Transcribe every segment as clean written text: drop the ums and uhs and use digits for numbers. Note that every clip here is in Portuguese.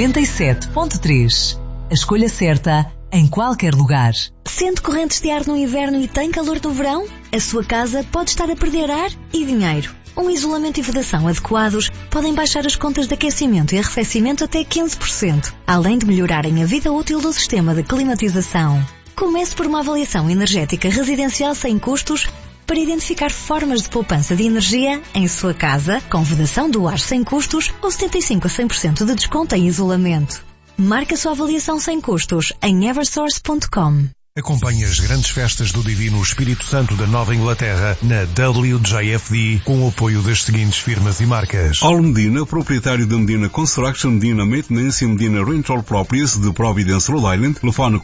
97.3. A escolha certa em qualquer lugar. Sente correntes de ar no inverno e tem calor no verão? A sua casa pode estar a perder ar e dinheiro. Um isolamento e vedação adequados podem baixar as contas de aquecimento e arrefecimento até 15%, além de melhorarem a vida útil do sistema de climatização. Comece por uma avaliação energética residencial sem custos para identificar formas de poupança de energia em sua casa, com vedação do ar sem custos ou 75% a 100% de desconto em isolamento. Marque a sua avaliação sem custos em eversource.com. Acompanhe as grandes festas do Divino Espírito Santo da Nova Inglaterra na WJFD com o apoio das seguintes firmas e marcas. Paulo Medina, proprietário da Medina Construction, Medina Maintenance e Medina Rental Properties de Providence, Rhode Island, telefone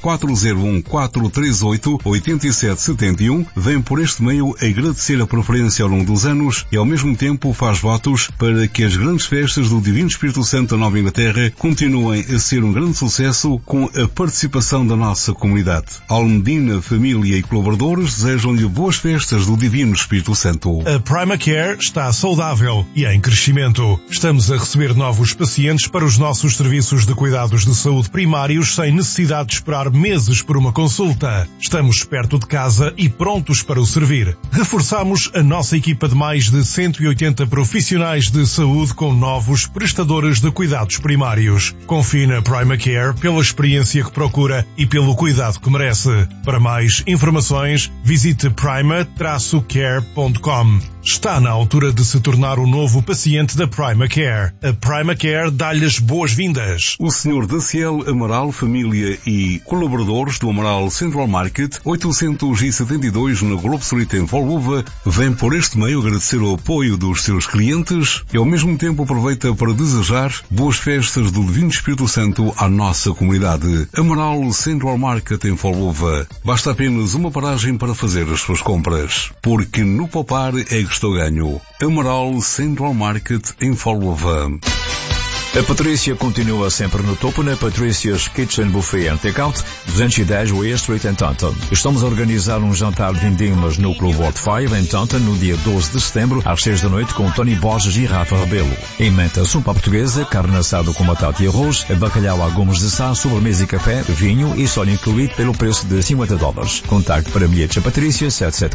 401-438-8771. Vem por este meio agradecer a preferência ao longo dos anos e ao mesmo tempo faz votos para que as grandes festas do Divino Espírito Santo da Nova Inglaterra continuem a ser um grande sucesso com a participação da nossa comunidade. Medina, família e colaboradores desejam-lhe boas festas do Divino Espírito Santo. A Primacare está saudável e em crescimento. Estamos a receber novos pacientes para os nossos serviços de cuidados de saúde primários sem necessidade de esperar meses por uma consulta. Estamos perto de casa e prontos para o servir. Reforçamos a nossa equipa de mais de 180 profissionais de saúde com novos prestadores de cuidados primários. Confie na Primacare pela experiência que procura e pelo cuidado que merece. Para mais informações, visite prima-care.com. Está na altura de se tornar o novo paciente da Primacare. A Primacare dá-lhe as boas-vindas. O Sr. Daciel Amaral, família e colaboradores do Amaral Central Market, 872 na Grove Street em Volluva, vem por este meio agradecer o apoio dos seus clientes e ao mesmo tempo aproveita para desejar boas festas do Divino Espírito Santo à nossa comunidade. Amaral Central Market em Volluva. Basta apenas uma paragem para fazer as suas compras, porque no poupar é que estou ganho. Amaral Central Market em Volluva. A Patrícia continua sempre no topo na Patricia's Kitchen Buffet and Takeout, 210 Way Street em Taunton. Estamos a organizar um jantar de vindimas no Club Hot 5 em Taunton no dia 12 de setembro às 6 da noite com Tony Borges e Rafa Rebelo. Emenda sopa portuguesa, carne assada com batata e arroz, bacalhau a gomos de sá, sobremesa e café, vinho e sol incluído pelo preço de $50. Contacte para bilhetes a Patrícia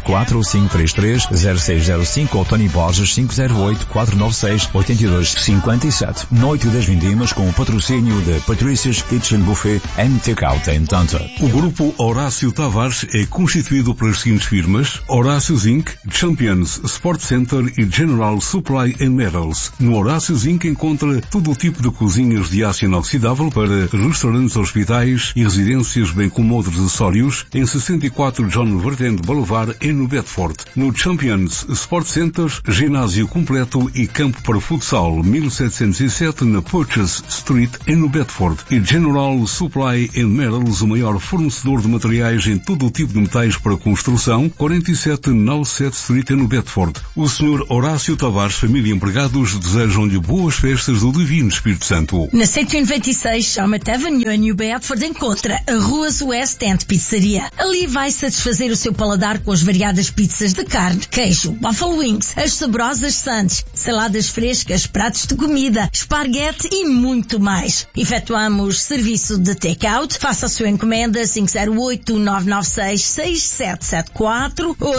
774-533-0605 ou Tony Borges 508-496-8257. Noite das vindimas com o patrocínio da Patricia's Kitchen Buffet and Takeout em Taunton. O grupo Horácio Tavares é constituído pelas seguintes firmas: Horácios Inc., Champions Sport Center e General Supply and Metals. No Horácios Inc. encontra todo o tipo de cozinhas de aço inoxidável para restaurantes, hospitais e residências, bem como outros acessórios, em 64 John Vertend Boulevard em New Bedford. No Champions Sport Center, ginásio completo e campo para futsal, 1707 na Purchase Street em New Bedford. E General Supply and Metals, o maior fornecedor de materiais em todo o tipo de metais para construção, 47 Knowlset Street em New Bedford. O Sr. Horácio Tavares, família e empregados desejam-lhe boas festas do Divino Espírito Santo. Na 196 Chalmette Avenue em New Bedford encontra a Ruas West End Pizzaria. Ali vai satisfazer o seu paladar com as variadas pizzas de carne, queijo, buffalo wings, as saborosas sandes, saladas frescas, pratos de comida, esparguete e muito mais. Efetuamos serviço de take-out. Faça a sua encomenda 508-996-6774 ou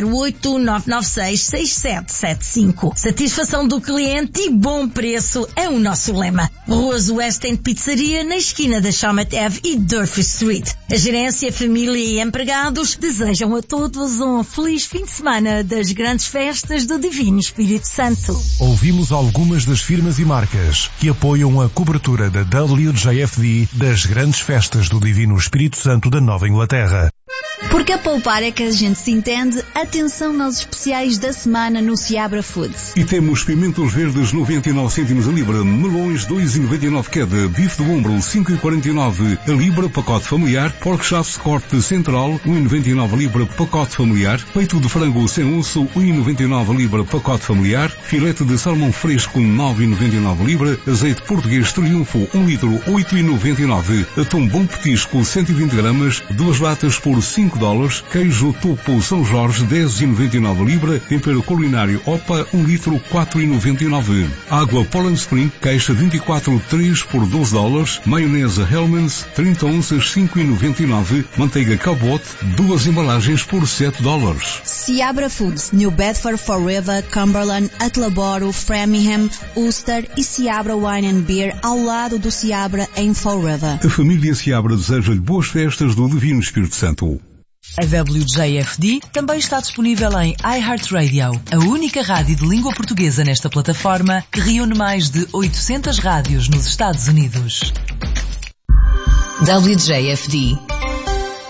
508-996-6775. Satisfação do cliente e bom preço é o nosso lema. Ruas West End Pizzaria, na esquina da Chalmette Ave e Durfee Street. A gerência, família e empregados desejam a todos um feliz fim de semana das grandes festas do Divino Espírito Santo. Ouvimos algumas das firmas e marcas que apoiam a cobertura da WJFD das grandes festas do Divino Espírito Santo da Nova Inglaterra. Porque a poupar é que a gente se entende, atenção aos especiais da semana no Seabra Foods. E temos pimentos verdes 99 cêntimos a libra, melões 2,99 cada, bife de ombro 5,49 a libra, pacote familiar, pork chops corte central 1,99 a libra, pacote familiar, peito de frango sem osso 1,99 a libra, pacote familiar, filete de salmão fresco 9,99 a libra, azeite português Triunfo 1 litro 8,99, atum bom petisco 120 gramas, 2 latas por 5,99 $5, queijo topo São Jorge $10,99 libra, tempero culinário Opa 1 litro $4,99. Água Poland Spring, caixa 24 3 por $12, maionese Hellmann's 30 onças $5,99, manteiga Cabot 2 embalagens por $7. Seabra Foods, New Bedford, Fall River, Cumberland, Attleboro, Framingham, Ulster e Seabra Wine and Beer ao lado do Seabra em Fall River. A família Seabra deseja-lhe boas festas do Divino Espírito Santo. A WJFD também está disponível em iHeartRadio, a única rádio de língua portuguesa nesta plataforma que reúne mais de 800 rádios nos Estados Unidos. WJFD